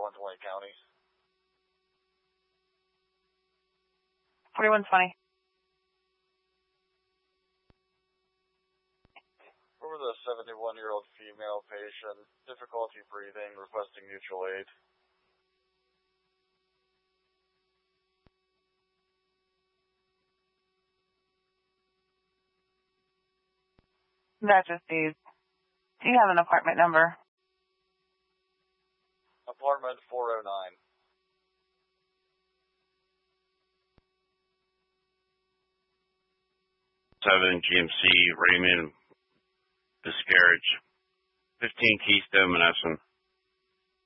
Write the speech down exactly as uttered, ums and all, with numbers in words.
forty-one twenty County. forty-one twenty. For the seventy-one-year-old female patient, difficulty breathing, requesting mutual aid. Majesties. Do you have an apartment number? Apartment four oh nine. seven G M C, Raymond, Discarriage, fifteen Keystone, Menneson.